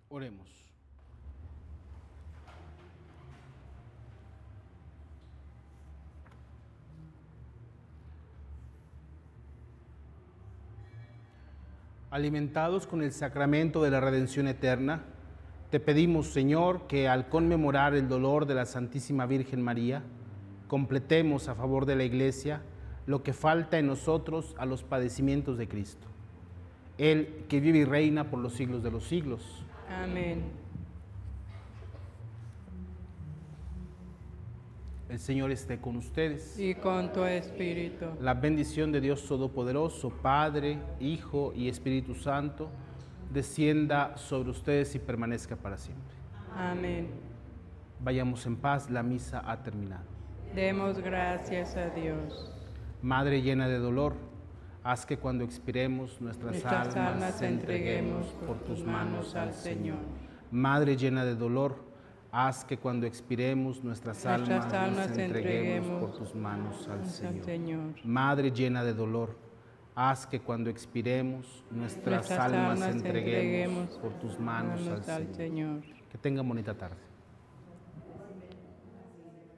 Oremos. Alimentados con el sacramento de la redención eterna, te pedimos, Señor, que al conmemorar el dolor de la Santísima Virgen María, completemos a favor de la Iglesia lo que falta en nosotros a los padecimientos de Cristo. Él que vive y reina por los siglos de los siglos. Amén. El Señor esté con ustedes. Y con tu espíritu. La bendición de Dios Todopoderoso, Padre, Hijo y Espíritu Santo, descienda sobre ustedes y permanezca para siempre. Amén. Vayamos en paz, la misa ha terminado. Demos gracias a Dios. Madre llena de dolor, haz que cuando expiremos nuestras almas se entreguemos por tus manos al Señor. Madre llena de dolor, haz que cuando expiremos nuestras almas se entreguemos por tus manos al Señor. Madre llena de dolor, haz que cuando expiremos nuestras almas se entreguemos por tus manos al Señor. Que tengan bonita tarde.